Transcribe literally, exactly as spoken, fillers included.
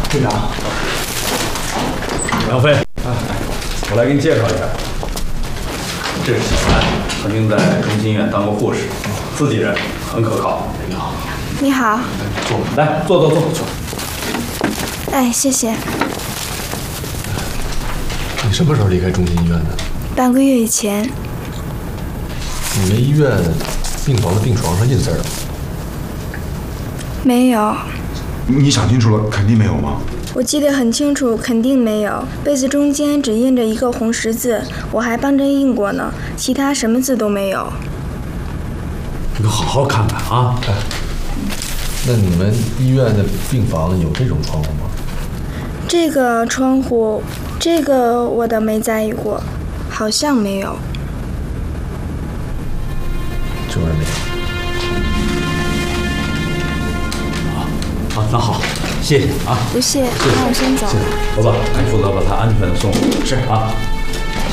队长， 杨飞，啊，我来给你介绍一下，这是小兰，曾经在中心医院当过护士，自己人，很可靠。你好， 你好， 坐，来坐坐坐坐。 哎，谢谢。 你什么时候离开中心医院的？ 半个月以前。 你们医院病房的病床上印字了？ 没有。 你想清楚了，肯定没有吗？ 我记得很清楚，肯定没有。被子中间只印着一个红十字，我还帮着印过呢，其他什么字都没有。 你可好好看看啊！ 哎，那你们医院的病房有这种窗户吗？ 这个窗户，这个我倒没在意过，好像没有。 就是没有。 啊，那好，谢谢啊。 不谢，那我先走了。 老板，你负责把他安全的送回去。是啊。